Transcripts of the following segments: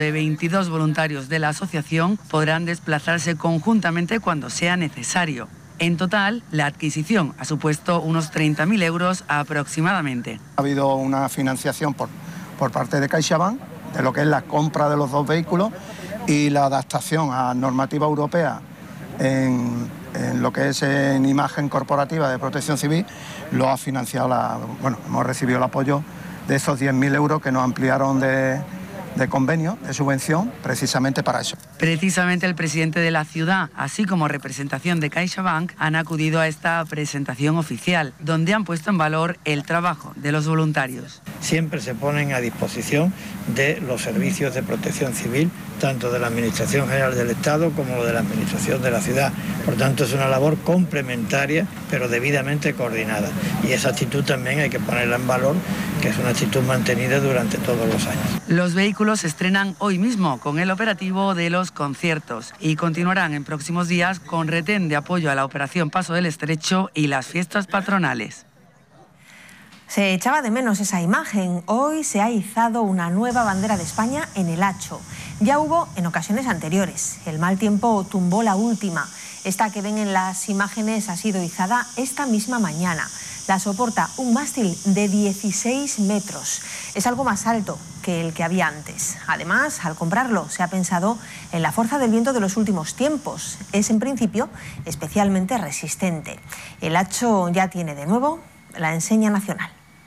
de 22 voluntarios de la asociación podrán desplazarse conjuntamente cuando sea necesario. En total, la adquisición ha supuesto unos 30.000 euros aproximadamente. Ha habido una financiación por parte de CaixaBank de lo que es la compra de los 2 vehículos y la adaptación a normativa europea en lo que es en imagen corporativa de protección civil. Lo ha financiado hemos recibido el apoyo de esos 10.000 euros que nos ampliaron de convenio, de subvención, precisamente para eso. Precisamente el presidente de la ciudad, así como representación de CaixaBank, han acudido a esta presentación oficial, donde han puesto en valor el trabajo de los voluntarios. Siempre se ponen a disposición de los servicios de protección civil, tanto de la Administración General del Estado como de la Administración de la ciudad. Por tanto, es una labor complementaria, pero debidamente coordinada. Y esa actitud también hay que ponerla en valor, que es una actitud mantenida durante todos los años. Los vehículos se estrenan hoy mismo con el operativo de los conciertos y continuarán en próximos días con retén de apoyo a la operación Paso del Estrecho y las fiestas patronales. Se echaba de menos esa imagen. Hoy se ha izado una nueva bandera de España en el Hacho. Ya hubo en ocasiones anteriores. El mal tiempo tumbó la última. Esta que ven en las imágenes ha sido izada esta misma mañana. La soporta un mástil de 16 metros. Es algo más alto que el que había antes. Además, al comprarlo, se ha pensado en la fuerza del viento de los últimos tiempos. Es, en principio, especialmente resistente. El Hacho ya tiene de nuevo la enseña nacional.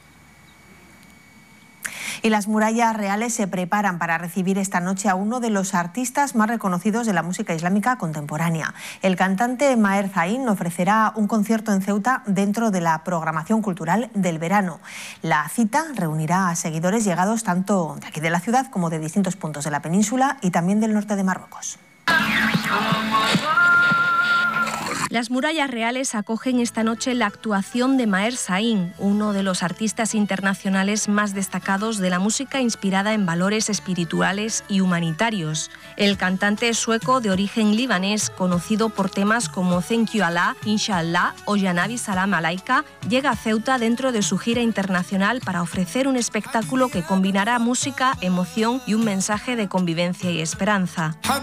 Y las murallas reales se preparan para recibir esta noche a uno de los artistas más reconocidos de la música islámica contemporánea. El cantante Maher Zain ofrecerá un concierto en Ceuta dentro de la programación cultural del verano. La cita reunirá a seguidores llegados tanto de aquí de la ciudad como de distintos puntos de la península y también del norte de Marruecos. Las murallas reales acogen esta noche la actuación de Maher Zain, uno de los artistas internacionales más destacados de la música inspirada en valores espirituales y humanitarios. El cantante sueco de origen libanés, conocido por temas como Thank You Allah, Inshallah o Yanabi Salam Alaika, llega a Ceuta dentro de su gira internacional para ofrecer un espectáculo que combinará música, emoción y un mensaje de convivencia y esperanza.